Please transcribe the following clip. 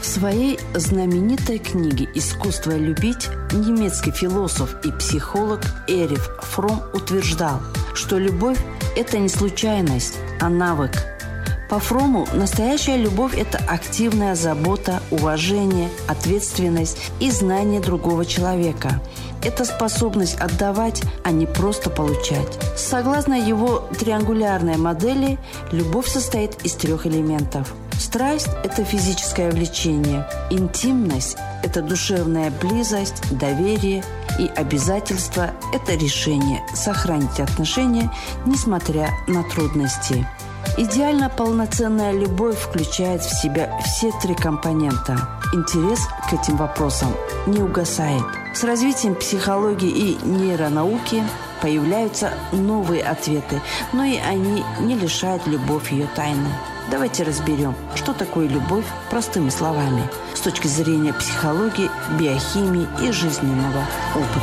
своей знаменитой книге «Искусство любить» немецкий философ и психолог Эрих Фромм утверждал, что любовь – это не случайность, а навык. По Фромму настоящая любовь – это активная забота, уважение, ответственность и знание другого человека. Это способность отдавать, а не просто получать. Согласно его триангулярной модели, любовь состоит из 3 элементов. Страсть – это физическое влечение, интимность – это душевная близость, доверие и обязательство – это решение сохранить отношения, несмотря на трудности. Идеально полноценная любовь включает в себя все 3 компонента. Интерес к этим вопросам не угасает. С развитием психологии и нейронауки появляются новые ответы, но и они не лишают любовь ее тайны. Давайте разберем, что такое любовь простыми словами, с точки зрения психологии, биохимии и жизненного опыта.